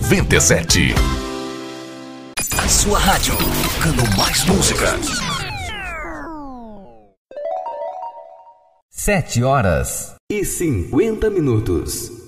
97. A sua rádio, tocando mais música. 7 horas e 50 minutos.